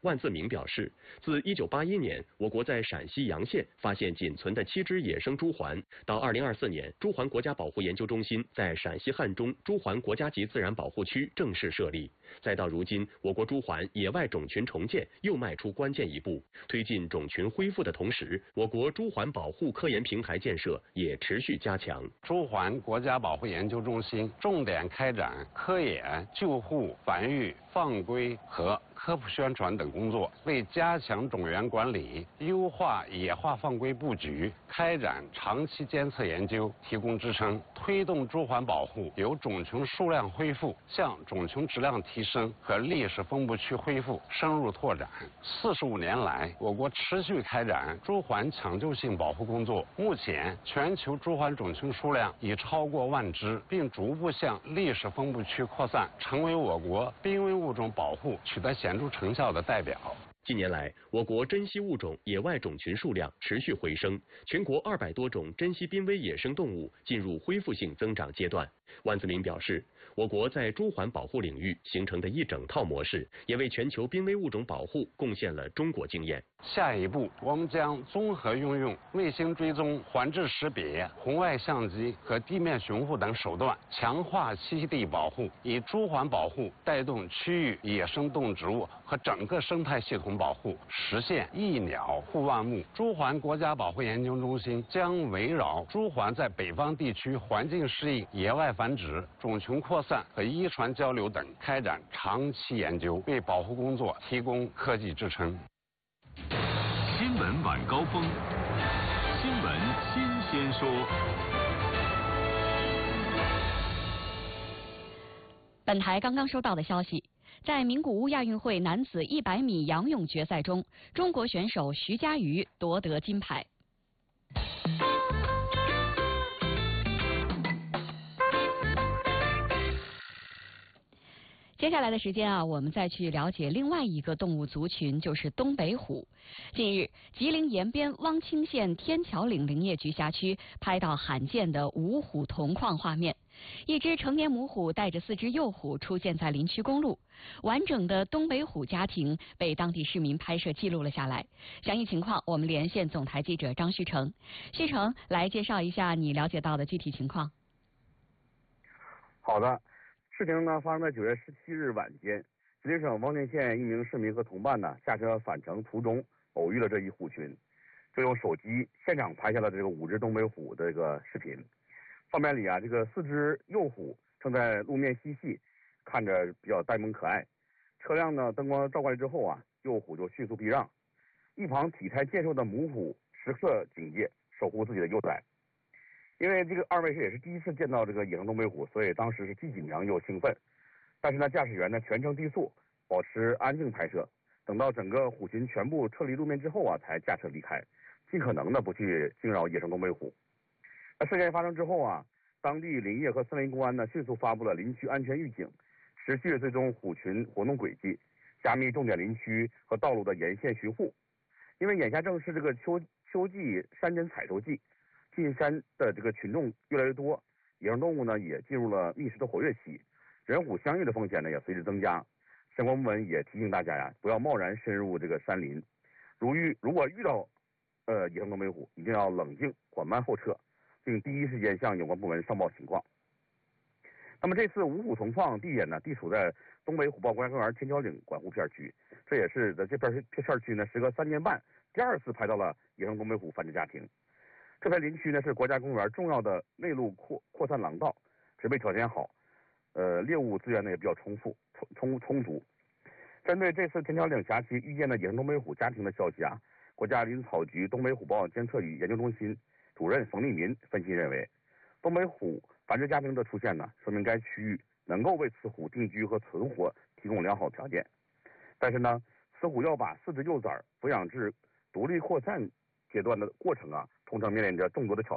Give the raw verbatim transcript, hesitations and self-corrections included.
万自明表示，自一九八一年我国在陕西洋县发现仅存的七只野生朱鹮，到二零二四年朱鹮国家保护研究中心在陕西汉中朱鹮国家级自然保护区正式设立，再到如今，我国朱鹮野外种群重建又迈出关键一步。推进种群恢复的同时，我国朱鹮保护科研平台建设也持续加强。 朱鹮国家保护研究中心重点开展科研、救护、繁育、放归和科普宣传等工作，为加强种源管理、优化野化放归布局、开展长期监测研究提供支撑，推动朱鹮保护由种群数量恢复向种群质量提升和历史分布区恢复深入拓展。四十五年来，我国持续开展朱鹮抢救性保护工作，目前全球朱鹮种群数量已超过万只，并逐步向历史分布区扩散，成为我国濒危物种保护取得显著成效的代表。 近年来，我国珍稀物种野外种群数量持续回升，全国二百多种珍稀濒危野生动物进入恢复性增长阶段。万自明表示，我国在朱鹮保护领域形成的一整套模式，也为全球濒危物种保护贡献了中国经验。 下一步，我们将综合运用卫星追踪、环质识别、红外相机和地面巡护等手段，强化栖息地保护，以朱鹮保护带动区域野生动植物和整个生态系统保护，实现一鸟护万物。朱鹮国家保护研究中心将围绕朱鹮在北方地区环境适应、野外繁殖、种群扩散和遗传交流等开展长期研究，为保护工作提供科技支撑。 新闻晚高峰，新闻新鲜说。 本台刚刚收到的消息，在名古屋亚运会男子一百米仰泳决赛中，中国选手徐嘉余夺得金牌。接下来的时间啊，我们再去了解另外一个动物族群，就是东北虎。近日，吉林延边汪清县天桥岭林业局辖区拍到罕见的五虎同框画面，一只成年母虎带着四只幼虎出现在林区公路，完整的东北虎家庭被当地市民拍摄记录了下来。详细情况，我们连线总台记者张旭成。旭成，来介绍一下你了解到的具体情况。 好的。事情呢发生在九月十七日晚间，吉林省汪清县一名市民和同伴呢下车返程途中偶遇了这一虎群，就用手机现场拍下了这个五只东北虎的这个视频。画面里啊，这个四只幼虎正在路面嬉戏，看着比较呆萌可爱。车辆呢灯光照过来之后啊，幼虎就迅速避让，一旁体态健硕的母虎时刻警戒，守护自己的幼崽。因为这个二位是也是第一次见到这个野生东北虎，所以当时是既紧张又兴奋。但是呢，驾驶员呢全程低速，保持安静拍摄。等到整个虎群全部撤离路面之后啊，才驾车离开，尽可能的不去惊扰野生东北虎。那事件发生之后啊，当地林业和森林公安呢迅速发布了林区安全预警，持续追踪虎群活动轨迹，加密重点林区和道路的沿线巡护。因为眼下正是这个秋秋季山珍采收季。进山的这个群众越来越多，野生动物呢也进入了觅食的活跃期，人虎相遇的风险呢也随之增加。相关部门也提醒大家呀，不要贸然深入这个山林。如遇如果遇到呃野生东北虎，一定要冷静缓慢后撤，并第一时间向有关部门上报情况。那么这次五虎同框地点呢，地处在东北虎豹国家公园天桥岭管护片区，这也是在这片片区呢，时隔三年半第二次拍到了野生东北虎繁殖家庭。这片林区呢是国家公园重要的内陆扩扩散廊道，植被条件好，呃，猎物资源呢也比较充富充充充足。针对这次天桥岭辖区遇见的野生东北虎家庭的消息啊，国家林草局东北虎豹监测与研究中心主任冯立民分析认为，东北虎繁殖家庭的出现呢，说明该区域能够为雌虎定居和存活提供良好条件。但是呢，雌虎要把四只幼崽抚养至独立扩散阶段的过程啊，通常面临着众多的挑战。